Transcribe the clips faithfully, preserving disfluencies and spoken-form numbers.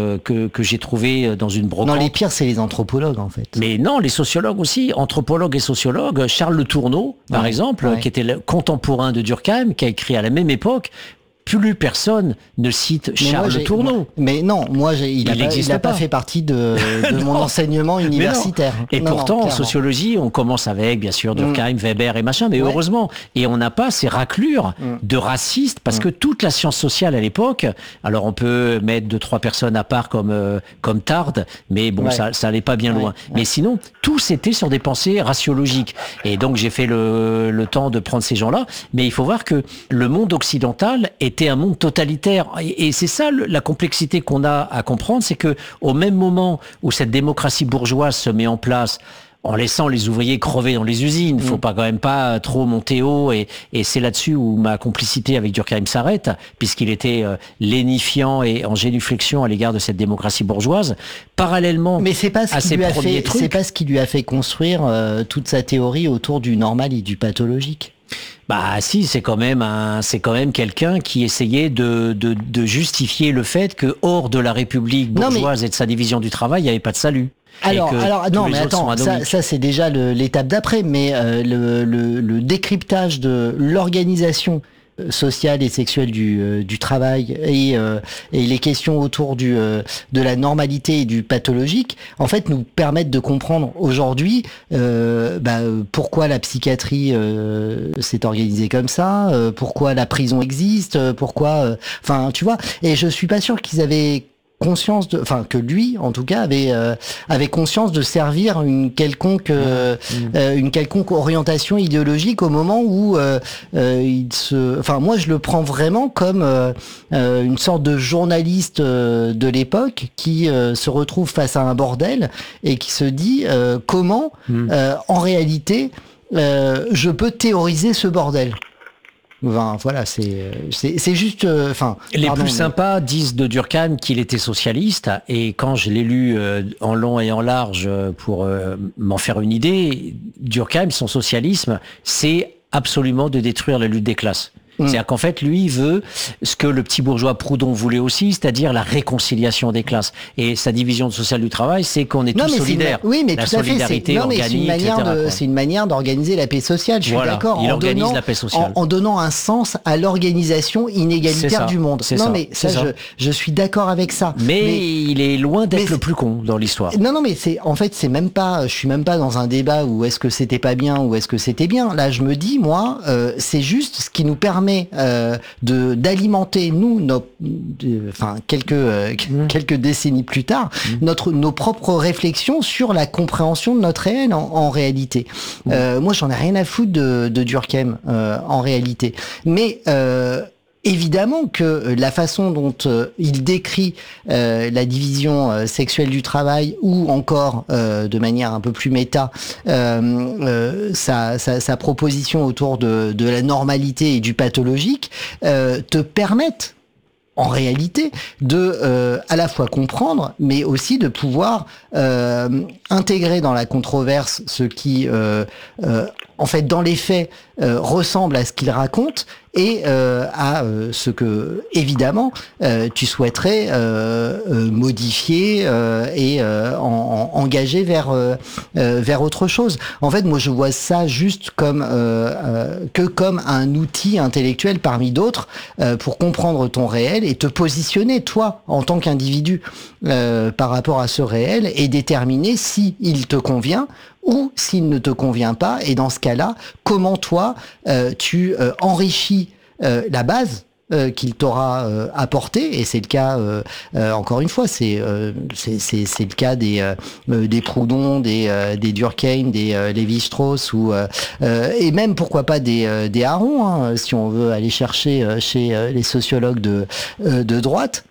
euh, que, que j'ai trouvées dans une brocante. Non, les pires, c'est les anthropologues, en fait. Mais non, les sociologues aussi, anthropologues et sociologues. Charles Le Tourneau, par ouais, exemple, ouais. qui était le contemporain de Durkheim, qui a écrit à la même époque. Plus personne ne cite mais Charles Le Tourneau. Moi, mais non, moi, j'ai, il n'a pas, pas. pas fait partie de, de mon enseignement universitaire. Et non, pourtant, non, en sociologie, on commence avec, bien sûr, Durkheim, mmh. Weber et machin, mais ouais. heureusement. Et on n'a pas ces raclures mmh. de racistes, parce mmh. que toute la science sociale à l'époque, alors on peut mettre deux, trois personnes à part comme, euh, comme Tarde, mais bon, ouais. ça, ça allait pas bien ouais. loin. Ouais. Mais sinon, tous étaient sur des pensées raciologiques. Et donc, j'ai fait le, le temps de prendre ces gens-là. Mais il faut voir que le monde occidental était un monde totalitaire. Et, et c'est ça le, la complexité qu'on a à comprendre, c'est que au même moment où cette démocratie bourgeoise se met en place, en laissant les ouvriers crever dans les usines, il mmh. faut pas quand même pas trop monter haut, et, et c'est là-dessus où ma complicité avec Durkheim s'arrête, puisqu'il était euh, lénifiant et en génuflexion à l'égard de cette démocratie bourgeoise. Parallèlement, mais c'est pas ce à qui ces lui a premiers fait, trucs, c'est pas ce qui lui a fait construire euh, toute sa théorie autour du normal et du pathologique. Bah si, c'est quand même un, c'est quand même quelqu'un qui essayait de, de, de justifier le fait que hors de la République bourgeoise non, mais... et de sa division du travail, il n'y avait pas de salut. Alors, alors non, mais attends, ça, ça c'est déjà le, l'étape d'après, mais euh, le, le, le décryptage de l'organisation sociale et sexuelle du, euh, du travail et, euh, et les questions autour du, euh, de la normalité et du pathologique, en fait, nous permettent de comprendre aujourd'hui euh, bah, pourquoi la psychiatrie euh, s'est organisée comme ça, euh, pourquoi la prison existe, pourquoi... Enfin, euh, tu vois, et je suis pas sûr qu'ils avaient conscience de, enfin que lui en tout cas avait euh, avait conscience de servir une quelconque euh, mmh. euh, une quelconque orientation idéologique au moment où euh, euh, il se, enfin moi je le prends vraiment comme euh, euh, une sorte de journaliste euh, de l'époque qui euh, se retrouve face à un bordel et qui se dit euh, comment mmh. euh, en réalité euh, je peux théoriser ce bordel. Enfin, voilà, c'est c'est c'est juste. Enfin, euh, les pardon, plus mais... sympas disent de Durkheim qu'il était socialiste, et quand je l'ai lu euh, en long et en large pour euh, m'en faire une idée, Durkheim, son socialisme, c'est absolument de détruire la lutte des classes. Mmh. C'est-à-dire qu'en fait, lui, il veut ce que le petit bourgeois Proudhon voulait aussi, c'est-à-dire la réconciliation des classes. Et sa division sociale du travail, c'est qu'on est non, tous solidaires. Une... Oui, mais la tout à fait. C'est... Non, mais c'est une manière de, c'est une manière d'organiser la paix sociale. Je suis voilà, d'accord. Il en organise donnant, la paix sociale. En, en donnant un sens à l'organisation inégalitaire du monde. C'est non, ça, mais ça, ça. Je, je suis d'accord avec ça. Mais, mais il est loin d'être le plus con dans l'histoire. Non, non, mais c'est, en fait, c'est même pas, je suis même pas dans un débat où est-ce que c'était pas bien ou est-ce que c'était bien. Là, je me dis, moi, euh, c'est juste ce qui nous permet, euh, de d'alimenter nous nos enfin quelques euh, mmh. quelques décennies plus tard mmh. notre nos propres réflexions sur la compréhension de notre réel en, en réalité. Mmh. Euh, moi j'en ai rien à foutre de, de Durkheim euh, en réalité, mais euh, évidemment que la façon dont euh, il décrit euh, la division euh, sexuelle du travail, ou encore euh, de manière un peu plus méta euh, euh, sa, sa, sa proposition autour de, de la normalité et du pathologique euh, te permettent en réalité de euh, à la fois comprendre, mais aussi de pouvoir euh, intégrer dans la controverse ce qui euh, euh, en fait dans les faits euh, ressemble à ce qu'il raconte, et euh, à euh, ce que évidemment euh, tu souhaiterais euh, euh, modifier euh, et euh, en, en, engager vers euh, euh, vers autre chose. En fait, moi je vois ça juste comme euh, euh, que comme un outil intellectuel parmi d'autres euh, pour comprendre ton réel et te positionner toi en tant qu'individu euh, par rapport à ce réel, et déterminer si il te convient ou s'il ne te convient pas, et dans ce cas-là, comment toi euh, tu euh, enrichis euh, la base euh, qu'il t'aura euh, apporté. Et c'est le cas euh, euh, encore une fois, c'est euh, c'est c'est c'est le cas des euh, des Proudhon, des euh, des Durkheim, des euh, Lévi-Strauss, ou euh, euh, et même pourquoi pas des euh, des Aron, hein, si on veut aller chercher euh, chez euh, les sociologues de euh, de droite,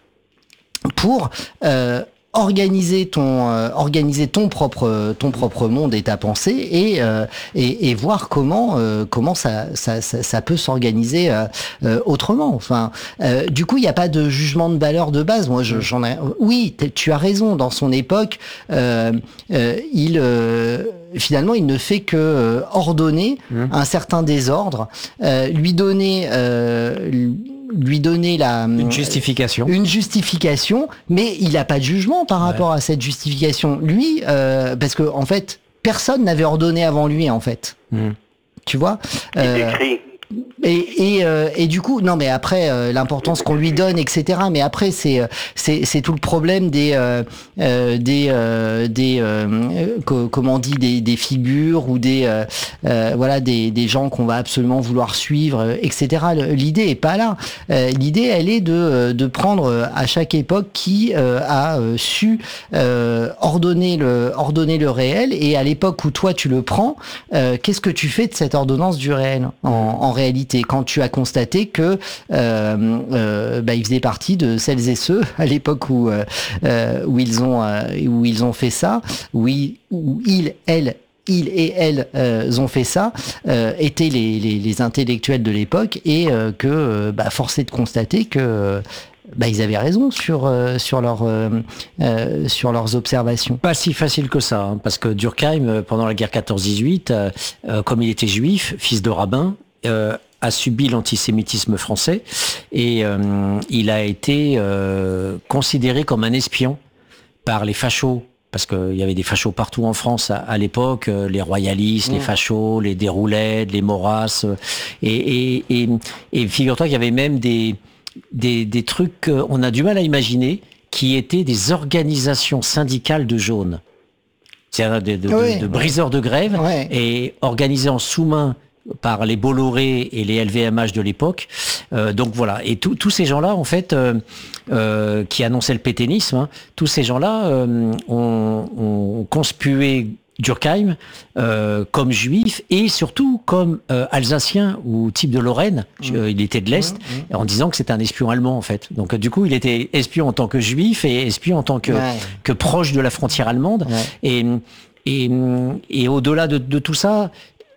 pour euh, organiser ton euh, organiser ton propre ton propre monde et ta pensée, et euh, et, et voir comment euh, comment ça ça ça, ça peut s'organiser euh, euh, autrement. Enfin, euh, du coup, il n'y a pas de jugement de valeur de base. Moi, je, j'en ai. Oui, tu as raison. Dans son époque, euh, euh, il euh, finalement, il ne fait que euh, ordonner mmh. un certain désordre, euh, lui donner euh, lui donner la une justification, une justification, mais il n'a pas de jugement par rapport ouais. à cette justification. Lui, euh, parce que en fait, personne n'avait ordonné avant lui, en fait. Mmh. Tu vois. Euh, il écrit. Et, et, euh, et du coup, non, mais après euh, l'importance qu'on lui donne, et cetera. Mais après, c'est c'est c'est tout le problème des euh, euh, des euh, des euh, comment on dit des des figures ou des euh, euh, voilà des des gens qu'on va absolument vouloir suivre, et cetera. L'idée est pas là. Euh, L'idée, elle est de de prendre à chaque époque qui euh, a su euh, ordonner le ordonner le réel. Et à l'époque où toi tu le prends, euh, qu'est-ce que tu fais de cette ordonnance du réel en, en réalité, quand tu as constaté que euh, euh, bah, il faisait partie de celles et ceux à l'époque où euh, où ils ont euh, où ils ont fait ça, où ils, où ils elles ils et elles euh, ont fait ça, euh, étaient les, les, les intellectuels de l'époque, et euh, que euh, bah, force est de constater que bah, ils avaient raison sur euh, sur leur euh, euh, sur leurs observations. Pas si facile que ça, hein, parce que Durkheim, pendant la guerre quatorze dix-huit, euh, euh, comme il était juif, fils de rabbin, euh, a subi l'antisémitisme français, et euh, il a été euh, considéré comme un espion par les fachos, parce qu'il y avait des fachos partout en France à, à l'époque, euh, les royalistes, mmh. les fachos, les Déroulèdes, les Maurras, euh, et, et, et, et figure-toi qu'il y avait même des, des, des trucs qu'on a du mal à imaginer, qui étaient des organisations syndicales de jaunes. C'est-à-dire de, de, oui. de, de briseurs de grève, ouais. et organisés en sous-main par les Bolloré et les L V M H de l'époque. Euh, donc voilà. Et tous ces gens-là, en fait, euh, euh, qui annonçaient le pétainisme, hein, tous ces gens-là euh, ont, ont conspué Durkheim euh, comme juif, et surtout comme euh, alsacien ou type de Lorraine. Mmh. Euh, il était de l'Est, mmh. en disant que c'était un espion allemand, en fait. Donc du coup, il était espion en tant que juif et espion en tant que, ouais. que proche de la frontière allemande. Ouais. Et, et, et au-delà de, de tout ça,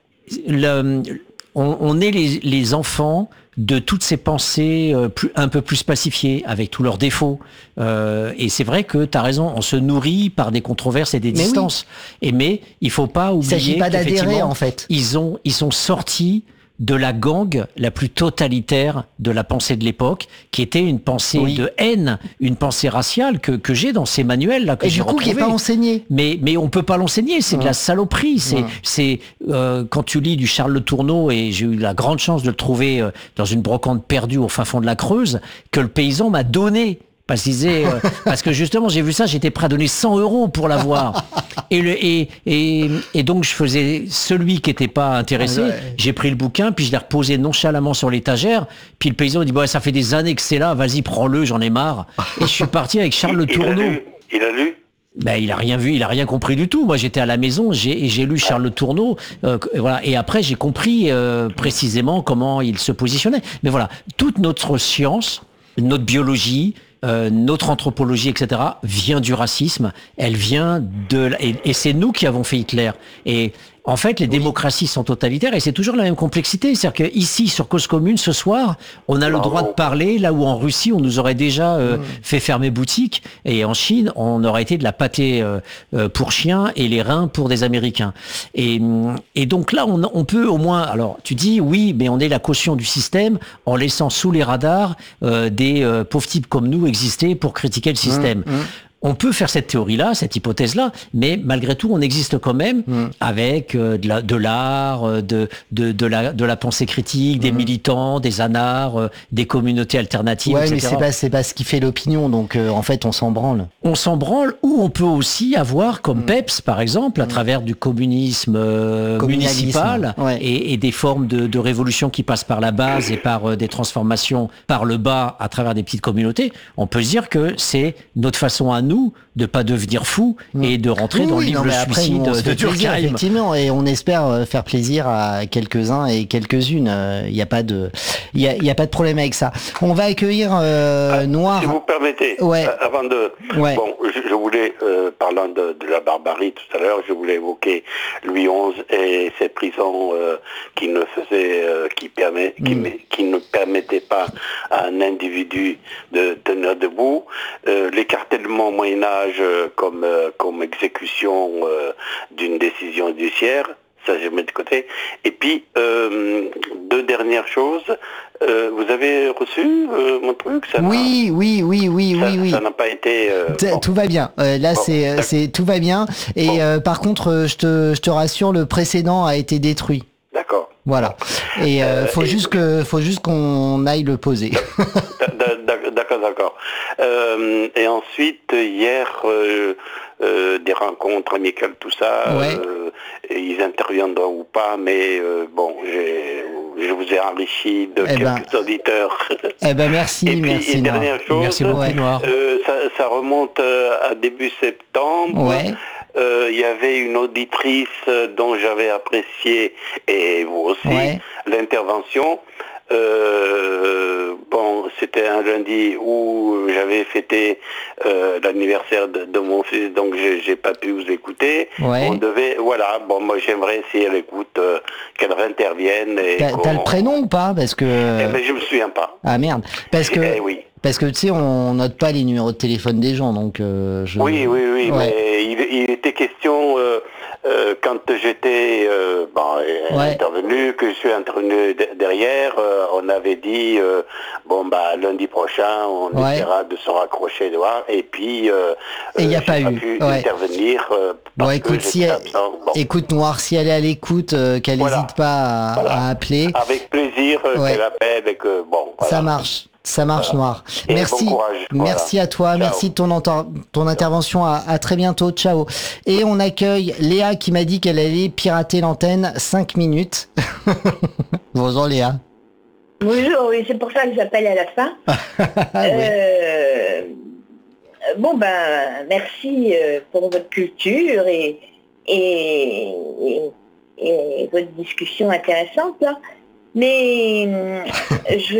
Le, on, on est les, les enfants de toutes ces pensées euh, plus, un peu plus pacifiées, avec tous leurs défauts. Euh, et c'est vrai que tu as raison, on se nourrit par des controverses et des mais distances. Oui. Et mais il faut pas oublier, il s'agit pas d'adhérer, en fait. Ils ont, ils sont sortis de la gangue la plus totalitaire de la pensée de l'époque, qui était une pensée oui. de haine, une pensée raciale que, que j'ai dans ces manuels là que et j'ai du coup retrouvés. Qui n'est pas enseigné. Mais mais on peut pas l'enseigner, c'est mmh. de la saloperie. C'est mmh. c'est euh, quand tu lis du Charles Le Tourneau, et j'ai eu la grande chance de le trouver euh, dans une brocante perdue au fin fond de la Creuse, que le paysan m'a donné. Parce, disait, euh, parce que justement, j'ai vu ça, j'étais prêt à donner cent euros pour l'avoir. Et, le, et, et, et donc, je faisais celui qui n'était pas intéressé. Ah ouais. J'ai pris le bouquin, puis je l'ai reposé nonchalamment sur l'étagère. Puis le paysan dit, bah, ça fait des années que c'est là, vas-y, prends-le, j'en ai marre. Et je suis parti avec Charles Le Tourneau. Il a lu? Ben, il a rien vu, il a rien compris du tout. Moi, j'étais à la maison, j'ai, et j'ai lu Charles Le Tourneau, euh, voilà. Et après, j'ai compris euh, précisément comment il se positionnait. Mais voilà, toute notre science, notre biologie, Euh, notre anthropologie, et cetera, vient du racisme. Elle vient de... Et, et c'est nous qui avons fait Hitler. Et en fait, les oui. démocraties sont totalitaires, et c'est toujours la même complexité. C'est-à-dire qu'ici, sur Cause Commune, ce soir, on a le droit de parler, là où en Russie, on nous aurait déjà euh, mmh. fait fermer boutique, et en Chine, on aurait été de la pâtée euh, euh, pour chiens et les reins pour des Américains. Et, et donc là, on, on peut au moins... Alors, tu dis, oui, mais on est la caution du système en laissant sous les radars euh, des euh, pauvres types comme nous exister pour critiquer le système. Mmh, mmh. On peut faire cette théorie-là, cette hypothèse-là, mais malgré tout, on existe quand même mmh. avec euh, de, la, de l'art, euh, de, de, de, la, de la pensée critique, des mmh. militants, des anards, euh, des communautés alternatives, ouais, et cetera. Mais c'est pas, c'est pas ce qui fait l'opinion, donc euh, en fait, on s'en branle. On s'en branle, ou on peut aussi avoir, comme mmh. Pepys, par exemple, à mmh. travers du communisme euh, municipal, ouais. et, et des formes de, de révolution qui passent par la base et par euh, des transformations par le bas à travers des petites communautés, on peut se dire que c'est notre façon à nous de pas devenir fou mmh. et de rentrer oui, dans le livre non, Le après, Suicide nous, de Durkheim. Effectivement, et on espère faire plaisir à quelques-uns et quelques-unes. Il n'y a pas de, il y a, y a pas de problème avec ça. On va accueillir euh, ah, Noir. Si vous permettez, ouais. euh, avant de, ouais. bon, je, je voulais, euh, parlant de, de la barbarie tout à l'heure, je voulais évoquer Louis onze et ses prisons euh, qui ne faisaient, euh, qui permet, qui, mmh. qui ne permettaient pas à un individu de tenir debout, euh, l'écartèlement Moyen Âge comme, euh, comme exécution euh, d'une décision judiciaire, ça je mets de côté. Et puis, euh, deux dernières choses. Euh, vous avez reçu euh, mon truc ça Oui, oui, oui, oui, ça, oui, oui. Ça n'a pas été... Euh, bon. Tout va bien. Euh, là, Bon, c'est, c'est tout va bien. Et bon. euh, par contre, euh, je te, je te rassure, le précédent a été détruit. D'accord. Voilà. Et euh, Euh, faut et- juste que, faut juste qu'on aille le poser. D'accord, d'accord. Euh, et ensuite, hier, euh, euh, des rencontres amicales, tout ça, Ouais. euh, et ils interviendront ou pas, mais euh, bon, j'ai, je vous ai enrichi de Eh ben- quelques auditeurs. Eh ben merci, et puis, merci. et Noir. dernière chose, Merci beaucoup, Ouais. Noir. euh, ça, ça remonte euh, à début septembre. Ouais. Euh, Il y avait une auditrice euh, dont j'avais apprécié, et vous aussi, Ouais. l'intervention. Euh, bon, c'était un lundi où j'avais fêté euh, l'anniversaire de, de mon fils, donc j'ai, j'ai pas pu vous écouter. Ouais. On devait, voilà. Bon, moi j'aimerais si elle écoute, euh, qu'elle réintervienne. Et T'as, qu'on- t'as le prénom ou pas? Parce que. Eh ben, je me souviens pas. Ah merde. Parce que. Eh oui. Parce que tu sais, on note pas les numéros de téléphone des gens, donc euh, je. Oui, oui, oui, Ouais. mais il, il était question, euh, euh, quand j'étais euh, bon, euh, Ouais. intervenu, que je suis intervenu de- derrière, euh, on avait dit, euh, bon, bah, lundi prochain, on Ouais. essaiera de se raccrocher, de voir, et puis, euh, Et il y a euh, pas j'ai eu, pu ouais. intervenir, euh, Bon, parce écoute, que si j'étais elle, absent. Bon, écoute Noir, si elle est à l'écoute, euh, qu'elle Voilà. n'hésite pas à, Voilà. à appeler. avec plaisir euh, Ouais. qu'elle appelle, et que, bon, voilà. Ça marche. Ça marche, Voilà. Noir. Et Merci. bon courage, voilà. Merci à toi. Ciao. Merci de ton, enter- ton intervention. À, à très bientôt. Ciao. Et on accueille Léa qui m'a dit qu'elle allait pirater l'antenne cinq minutes. Bonjour Léa. Bonjour, oui, c'est pour ça que j'appelle à la fin. Ah, ouais. Euh, bon, ben, merci euh, pour votre culture et, et, et, et votre discussion intéressante, là. Mais hum, je...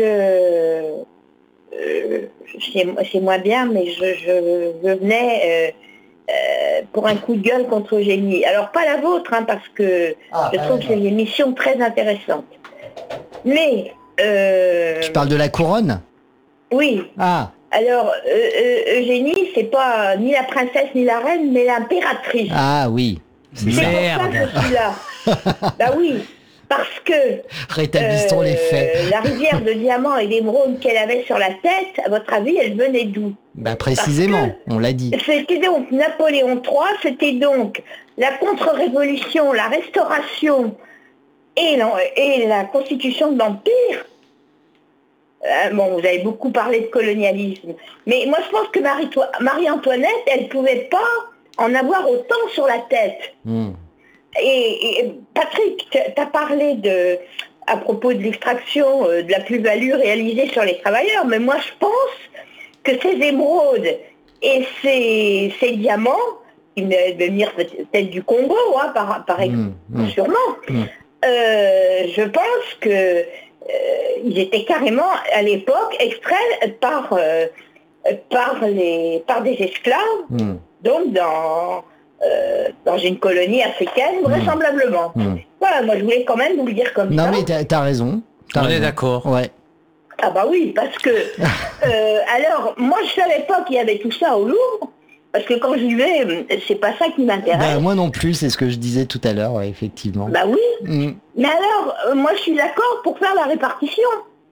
euh, c'est, c'est moins bien, mais je, je, je venais euh, euh, pour un coup de gueule contre Eugénie. Alors, pas la vôtre, hein, parce que Ah, je ah, trouve que c'est une émission très intéressante. Mais... euh, Tu parles de la couronne? oui. Ah, Alors, euh, euh, Eugénie, c'est pas ni la princesse ni la reine, mais l'impératrice. ah oui. C'est c'est ça. pour ça que je suis là. Bah oui, parce que Rétablissons euh, les faits. la rivière de diamants et d'émeraude qu'elle avait sur la tête, à votre avis, elle venait d'où? Bah précisément, on l'a dit. C'était donc Napoléon trois, c'était donc la contre-révolution, la restauration et la, et la constitution de l'Empire. Euh, bon, vous avez beaucoup parlé de colonialisme, mais moi je pense que Marie- Marie-Antoinette, elle ne pouvait pas en avoir autant sur la tête. Hmm. Et, et Patrick, tu as parlé de, à propos de l'extraction euh, de la plus-value réalisée sur les travailleurs, mais moi je pense que ces émeraudes et ces, ces diamants, ils devaient venir peut-être du Congo, hein, par, par exemple, Mmh, mmh. sûrement, Mmh. euh, je pense que euh, ils étaient carrément à l'époque extraits par, euh, par, les, par des esclaves, Hmm. donc dans, euh, dans une colonie africaine, vraisemblablement. Hmm. Voilà, moi je voulais quand même vous le dire comme Non ça. mais t'as, t'as raison. T'as On est raison. d'accord. Ouais. Ah bah oui, parce que... euh, alors, moi je savais pas qu'il y avait tout ça au Louvre, parce que quand j'y vais, c'est pas ça qui m'intéresse. Bah, moi non plus, c'est ce que je disais tout à l'heure, ouais, effectivement. Bah oui, Hmm. mais alors, euh, moi je suis d'accord pour faire la répartition.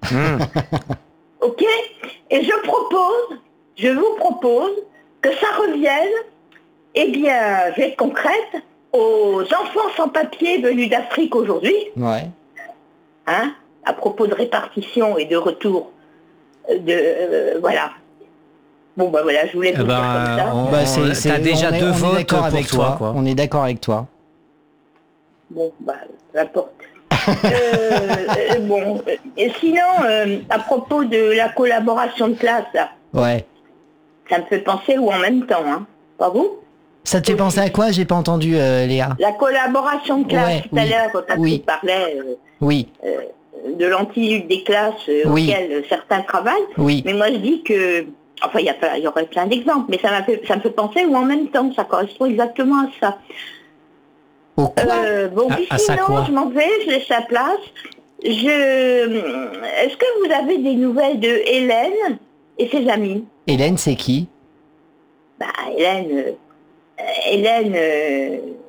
Ok? Et je propose, je vous propose que ça revienne, eh bien, je vais être concrète, aux enfants sans papier venus d'Afrique aujourd'hui, Ouais. hein, à propos de répartition et de retour euh, de... euh, voilà. Bon, bah voilà, je voulais vous Eh le dire ben, comme ça. on- Bah, c'est, c'est- t'as déjà on est- deux on est votes d'accord pour avec toi, toi. quoi. On est d'accord avec toi. Bon, bah, peu importe. Euh, euh, bon, euh, et sinon, euh, à propos de la collaboration de classe, là, Ouais. ça me fait penser ou en même temps, hein, pas vous? Ça te fait penser à quoi? J'ai pas entendu, euh, Léa. La collaboration de classe, Ouais, tout à oui, l'heure, quand oui. tu parlais euh, Oui, de l'antilude des classes euh, Oui. auxquelles euh, certains travaillent, oui. mais moi je dis que, enfin il y, a plein- il y aurait plein d'exemples, mais ça, m'a fait, ça me fait penser ou en même temps, ça correspond exactement à ça. Au quoi? Euh, bon, À- puis à ça sinon, quoi je m'en vais, je laisse la place. Je... Est-ce que vous avez des nouvelles de Hélène et ses amis? Hélène, c'est qui? Bah, Hélène, euh, Hélène, euh,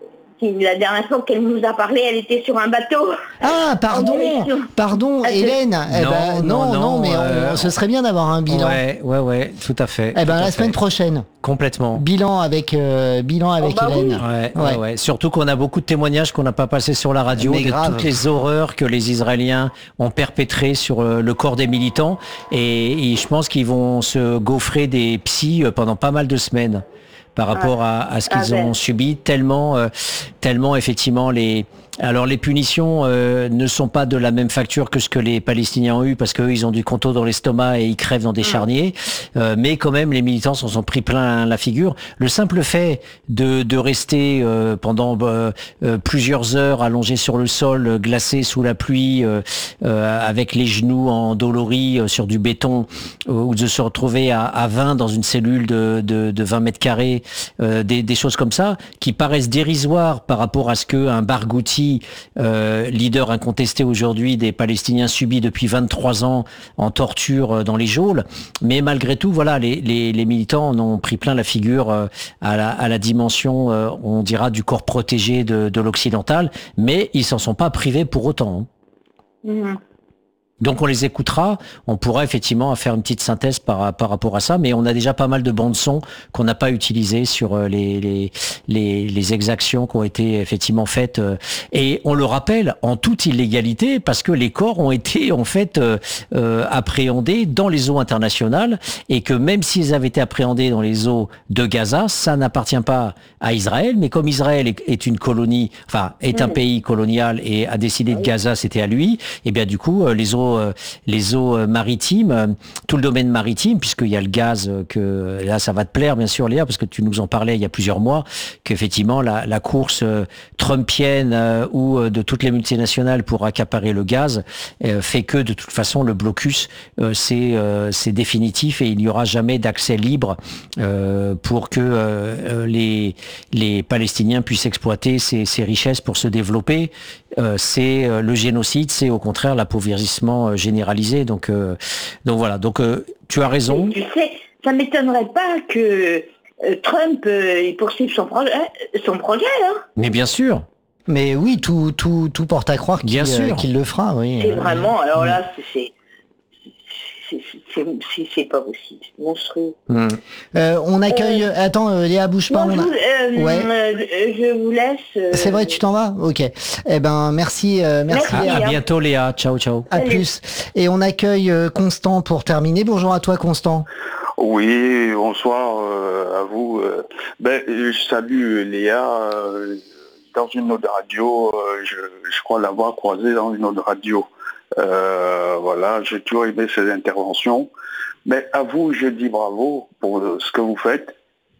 la dernière fois qu'elle nous a parlé, elle était sur un bateau. Ah, pardon, pardon, Ah, Hélène. Eh Non, ben, non, non, non, non, mais on- euh, ce serait bien d'avoir un bilan. Ouais, ouais, ouais, tout à fait. Eh ben, tout à la fait. semaine prochaine. Complètement. Bilan avec, euh, bilan avec bah Hélène. Ouais, ouais. Ouais. ouais. Surtout qu'on a beaucoup de témoignages qu'on n'a pas passés sur la radio Mais de grave. toutes les horreurs que les Israéliens ont perpétrées sur euh, le corps des militants. Et, et je pense qu'ils vont se gaufrer des psys euh, pendant pas mal de semaines par rapport à, à ce qu'ils Ah ben. ont subi, tellement, euh, tellement effectivement les. Alors les punitions euh, ne sont pas de la même facture que ce que les Palestiniens ont eu parce qu'eux ils ont du couteau dans l'estomac et ils crèvent dans des charniers, euh, mais quand même les militants s'en sont pris plein la figure. Le simple fait de, de rester euh, pendant euh, euh, plusieurs heures allongé sur le sol, euh, glacé sous la pluie, euh, euh, avec les genoux endoloris euh, sur du béton, euh, ou de se retrouver à, à vingt dans une cellule de, de, de vingt mètres carrés, euh, des, des choses comme ça qui paraissent dérisoires par rapport à ce qu'un Barghouti, Euh, leader incontesté aujourd'hui des Palestiniens subis depuis vingt-trois ans en torture dans les geôles. Mais malgré tout, voilà, les, les, les militants en ont pris plein la figure euh, à, la, à la dimension, euh, on dira, du corps protégé de, de l'occidental, mais ils s'en sont pas privés pour autant. Hein. Mhm. Donc on les écoutera, on pourra effectivement faire une petite synthèse par, par rapport à ça, mais on a déjà pas mal de bandes son qu'on n'a pas utilisées sur les, les, les, les exactions qui ont été effectivement faites. Et on le rappelle, en toute illégalité, parce que les corps ont été en fait euh, euh, appréhendés dans les eaux internationales, et que même s'ils avaient été appréhendés dans les eaux de Gaza, ça n'appartient pas à Israël, mais comme Israël est, est une colonie, enfin est un pays colonial et a décidé de Gaza, c'était à lui, et bien du coup les eaux les eaux maritimes, tout le domaine maritime, puisqu'il y a le gaz, que là ça va te plaire bien sûr Léa, parce que tu nous en parlais il y a plusieurs mois, qu'effectivement la, la course trumpienne ou de toutes les multinationales pour accaparer le gaz fait que de toute façon le blocus c'est c'est définitif et il n'y aura jamais d'accès libre pour que les les Palestiniens puissent exploiter ces, ces richesses pour se développer. C'est le génocide, c'est au contraire l'appauvrissement généralisé. Donc, euh, donc voilà. Donc euh, tu as raison. Tu sais, ça m'étonnerait pas que euh, Trump euh, il poursuive son projet, son projet. Hein. Mais bien sûr. Mais oui, tout, tout, tout porte à croire qu'il, bien sûr. Euh, qu'il le fera. Oui. C'est vraiment. Alors là, c'est. C'est, c'est, c'est pas possible, c'est monstrueux. Mmh. Euh, on accueille. Euh, attends, euh, Léa, bouge pas. Non, on a... je, vous, euh, ouais. euh, je vous laisse. Euh... C'est vrai, tu t'en vas. Ok. Eh ben, merci, euh, merci. Merci. Léa. À, à bientôt, Léa. Ciao, ciao. À plus. Et on accueille euh, Constant pour terminer. Bonjour à toi, Constant. Oui, bonsoir euh, à vous. Euh, ben, je salue Léa euh, dans une autre radio. Euh, je, je crois l'avoir croisée dans une autre radio. Euh, voilà, j'ai toujours aimé ces interventions. Mais à vous, je dis bravo pour ce que vous faites.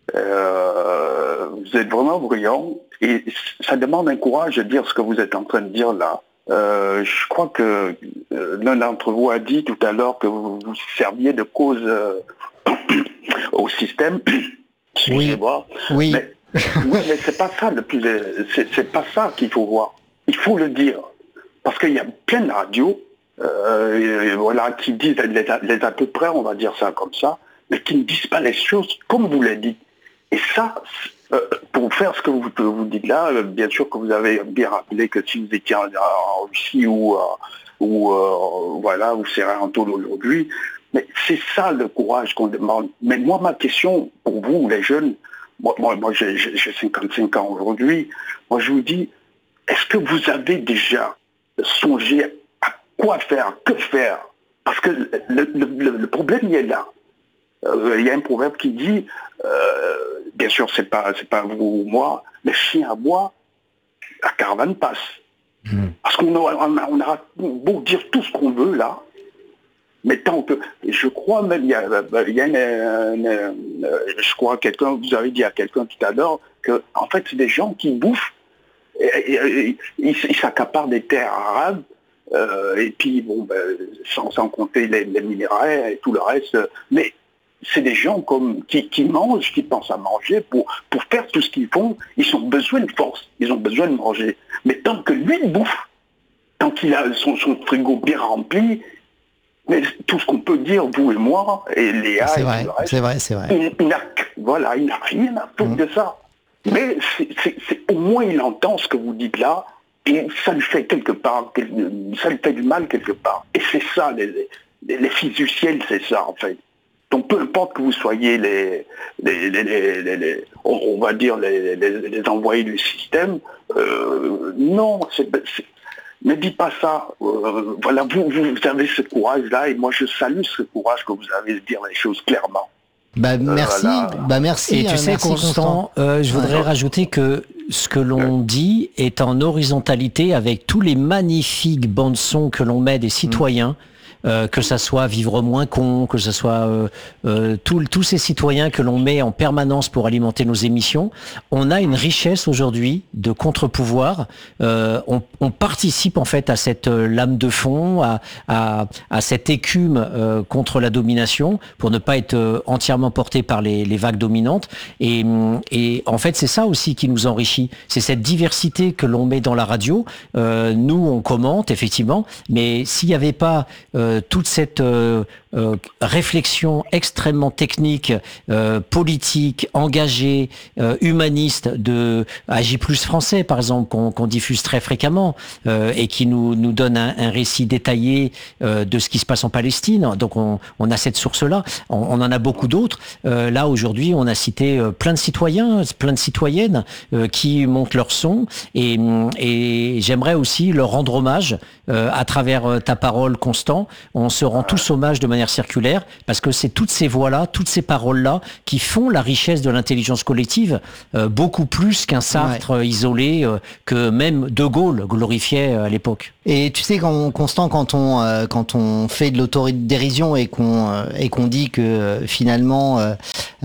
Euh, vous êtes vraiment brillant et ça demande un courage de dire ce que vous êtes en train de dire là. Euh, je crois que euh, l'un d'entre vous a dit tout à l'heure que vous vous serviez de cause euh, au système. Oui. Oui. Mais, oui, mais c'est pas ça le plus. C'est, c'est pas ça qu'il faut voir. Il faut le dire. Parce qu'il y a plein de radios euh, voilà, qui disent les, les à peu près, on va dire ça comme ça, mais qui ne disent pas les choses comme vous l'avez dit. Et ça, euh, pour faire ce que vous, vous dites là, euh, bien sûr que vous avez bien rappelé que si vous étiez en, en Russie ou, euh, ou euh, voilà, vous serez en tôle aujourd'hui, mais c'est ça le courage qu'on demande. Mais moi, ma question pour vous, les jeunes, moi, moi, moi j'ai, j'ai cinquante-cinq ans aujourd'hui, moi je vous dis, est-ce que vous avez déjà songé à quoi faire, que faire? Parce que le, le, le, le problème, il est là. Euh, il y a un proverbe qui dit, euh, bien sûr, c'est pas, c'est pas vous ou moi, les chiens aboient, la caravane passe. Mmh. Parce qu'on aura, on aura beau dire tout ce qu'on veut là, mais tant que, je crois même, il y a, il y a une, une, une, je crois quelqu'un, vous avez dit à quelqu'un tout à l'heure, que en fait, c'est des gens qui bouffent. Et, et, et, ils, ils s'accaparent des terres arabes, euh, et puis, bon, ben, sans, sans compter les, les minéraux et tout le reste. Mais c'est des gens comme, qui, qui mangent, qui pensent à manger. Pour, pour faire tout ce qu'ils font, ils ont besoin de force, ils ont besoin de manger. Mais tant que lui il bouffe, tant qu'il a son, son frigo bien rempli, mais tout ce qu'on peut dire, vous et moi, et Léa, c'est et vrai, tout le reste, c'est vrai, c'est vrai. Il, il n'a, voilà, il n'a rien à foutre mmh. de ça. Mais c'est, c'est, c'est, au moins il entend ce que vous dites là, et ça lui fait quelque part, ça lui fait du mal quelque part. Et c'est ça, les, les, les fils du ciel, c'est ça en fait. Donc peu importe que vous soyez les, les, les, les, les, les on, on va dire les, les, les envoyés du système, euh, non, c'est, c'est, ne dites pas ça. Euh, voilà, vous, vous avez ce courage-là, et moi je salue ce courage que vous avez de dire les choses clairement. Bah merci, euh, voilà. bah merci. Et tu euh, sais, merci Constant, Constant. Euh, je voudrais ouais. rajouter que ce que l'on ouais. dit est en horizontalité avec tous les magnifiques bandes son que l'on met des citoyens. Mmh. Euh, que ça soit Vivre moins con, que ça soit euh, euh, tous ces citoyens que l'on met en permanence pour alimenter nos émissions, on a une richesse aujourd'hui de contre-pouvoir. Euh, on, on participe en fait à cette euh, lame de fond, à, à, à cette écume euh, contre la domination, pour ne pas être euh, entièrement porté par les, les vagues dominantes. Et, et en fait, c'est ça aussi qui nous enrichit. C'est cette diversité que l'on met dans la radio. Euh, nous, on commente effectivement, mais s'il n'y avait pas euh, toute cette euh, euh, réflexion extrêmement technique, euh, politique, engagée, euh, humaniste de A J plus français, par exemple, qu'on qu'on diffuse très fréquemment euh, et qui nous, nous donne un, un récit détaillé euh, de ce qui se passe en Palestine. Donc on, on a cette source-là. On, on en a beaucoup d'autres. Euh, là, aujourd'hui, on a cité euh, plein de citoyens, plein de citoyennes euh, qui montent leur son et, et j'aimerais aussi leur rendre hommage euh, à travers euh, ta parole, Constant. On se rend tous hommage de manière circulaire parce que c'est toutes ces voix-là, toutes ces paroles-là qui font la richesse de l'intelligence collective, euh, beaucoup plus qu'un Sartre ouais. isolé euh, que même De Gaulle glorifiait euh, à l'époque. Et tu sais, quand, Constant, quand on euh, quand on fait de l'autodérision et qu'on euh, et qu'on dit que euh, finalement euh,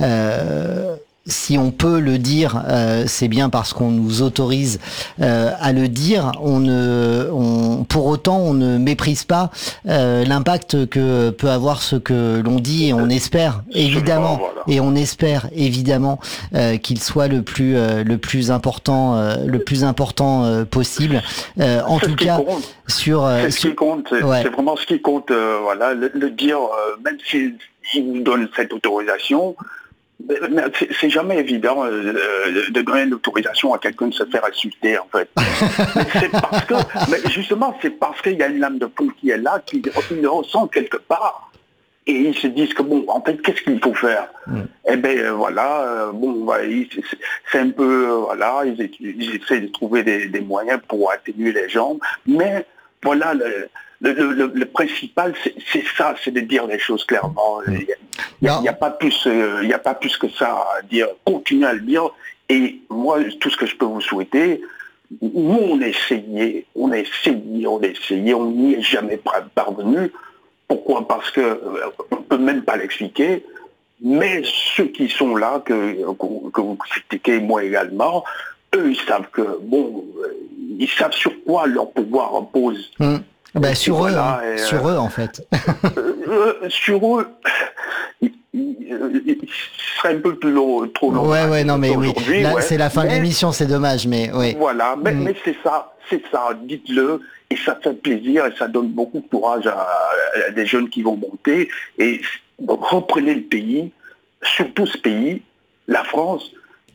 euh, si on peut le dire, euh, c'est bien parce qu'on nous autorise euh, à le dire. On ne, on, pour autant, on ne méprise pas euh, l'impact que peut avoir ce que l'on dit, et on espère évidemment, voilà. et on espère évidemment euh, qu'il soit le plus, euh, le plus important, euh, le plus important euh, possible. Euh, en tout cas, compte. sur, euh, c'est ce sur, qui compte. C'est, ouais. c'est vraiment ce qui compte. Euh, voilà, le, le dire, euh, même s'il nous donne cette autorisation. Mais c'est jamais évident euh, de donner l'autorisation à quelqu'un de se faire insulter, en fait. mais c'est parce que, mais justement, c'est parce qu'il y a une lame de fond qui est là, qu'ils le ressentent quelque part. Et ils se disent que, bon, en fait, qu'est-ce qu'il faut faire mm. Eh bien, euh, voilà, euh, bon, bah, c'est un peu, euh, voilà, ils, ils essaient de trouver des, des moyens pour atténuer les gens, mais voilà, le, Le, le, le principal, c'est, c'est ça, c'est de dire les choses clairement. Il n'y a, a, a pas plus, euh, il n'y a pas plus que ça à dire. Continuez à le dire. Et moi, tout ce que je peux vous souhaiter, nous, on a essayé, on a essayé, on a essayé, on n'y est jamais parvenu. Pourquoi ? Parce que euh, on ne peut même pas l'expliquer. Mais ceux qui sont là, que, que, que vous critiquez, moi également, eux, ils savent que, bon, ils savent sur quoi leur pouvoir repose. Mmh. Ben, sur voilà, eux, et, sur euh, eux en fait. euh, sur eux, il, il, il serait un peu plus long, trop long. Ouais, ouais, non, mais oui. Là, ouais. C'est la fin mais, de l'émission, c'est dommage, mais oui. Voilà, mais, mm. mais c'est ça, c'est ça. Dites-le, et ça fait plaisir, et ça donne beaucoup de courage à, à des jeunes qui vont monter. Et donc, reprenez le pays, surtout ce pays, la France,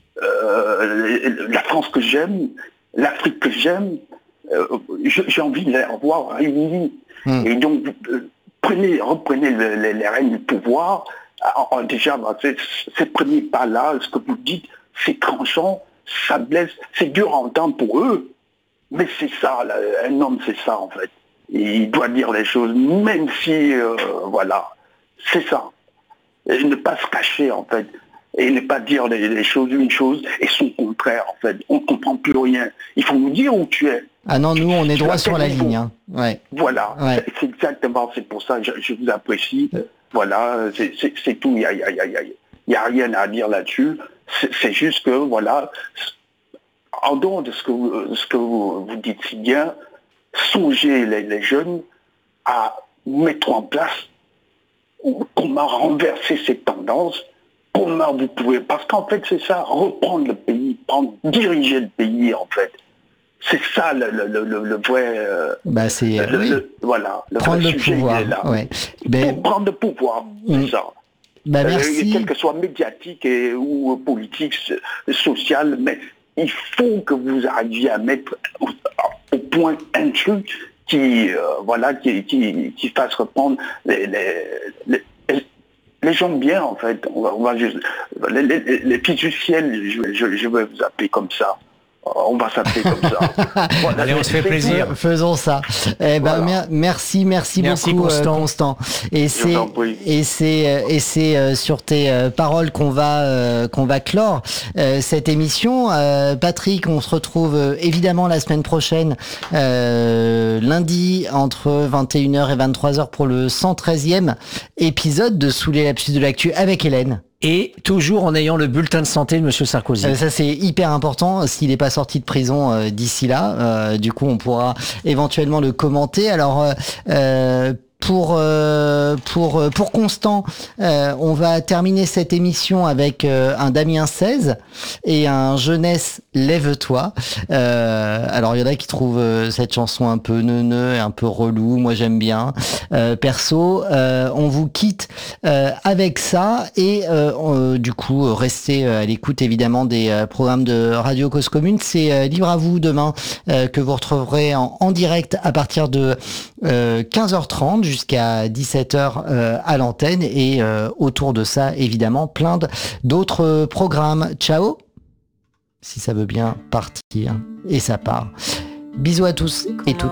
euh, la France que j'aime, l'Afrique que j'aime. Euh, j'ai envie de les revoir réunis. Mmh. Et donc, euh, prenez, reprenez le, les, les rênes du pouvoir. En, en, déjà, bah, ces, ces premiers pas-là, ce que vous dites, c'est tranchant, ça blesse, c'est dur à entendre pour eux. Mais c'est ça, là, un homme, c'est ça, en fait. Et il doit dire les choses, même si, euh, voilà, c'est ça. Et ne pas se cacher, en fait. Et ne pas dire les, les choses, une chose, et son contraire, en fait. On ne comprend plus rien. Il faut nous dire où tu es. Ah non, nous, on est droit sur la ligne. Hein. Ouais. Voilà, ouais. C'est, c'est exactement, c'est pour ça que je, je vous apprécie. Euh. Voilà, c'est, c'est, c'est tout, il n'y a, y a, y a, y a rien à dire là-dessus. C'est, c'est juste que, voilà, en dehors de ce que vous, ce que vous, vous dites si bien, songez les, les jeunes à mettre en place comment renverser ces tendances, comment vous pouvez, parce qu'en fait c'est ça, reprendre le pays, prendre, diriger le pays en fait. C'est ça le, le, le, le vrai... Euh, bah c'est, le, oui. le, voilà, le prendre vrai le sujet pouvoir. est là. Ouais. Mais... Pour prendre le pouvoir, c'est mmh. ça. Bah, merci. Euh, quel que soit médiatique et, ou politique, social, mais il faut que vous arriviez à mettre au, au point un truc qui, euh, voilà, qui, qui, qui fasse reprendre les, les, les, les gens bien, en fait. On va, on va juste, les, les, les filles du ciel, je, je, je vais vous appeler comme ça. On va s'appeler comme ça. Voilà, allez, on se fait plaisir. Tout. Faisons ça. Eh ben, voilà. mer- merci, merci, merci beaucoup, Constant. Euh, Constant. Et c'est, et c'est, et c'est euh, sur tes euh, paroles qu'on va, euh, qu'on va clore euh, cette émission. Euh, Patrick, on se retrouve euh, évidemment la semaine prochaine, euh, lundi entre vingt et une heures et vingt-trois heures pour le cent treizième épisode de Sous les lapsus de l'actu avec Hélène. Et toujours en ayant le bulletin de santé de Monsieur Sarkozy. Euh, ça c'est hyper important. S'il n'est pas sorti de prison euh, d'ici là, euh, du coup on pourra éventuellement le commenter. Alors euh, pour euh, pour pour Constant, euh, on va terminer cette émission avec euh, un Damien seize et un Jeunesse Lève-toi. Euh, alors il y en a qui trouvent euh, cette chanson un peu neuneu et un peu relou. Moi j'aime bien. Euh, perso, euh, on vous quitte euh, avec ça et euh, euh, du coup restez à l'écoute évidemment des euh, programmes de Radio Cause Commune. C'est euh, libre à vous demain euh, que vous retrouverez en, en direct à partir de euh, quinze heures trente jusqu'à dix-sept heures euh, à l'antenne et euh, autour de ça évidemment plein d'autres programmes. Ciao, si ça veut bien partir et ça part. Bisous à tous et toutes.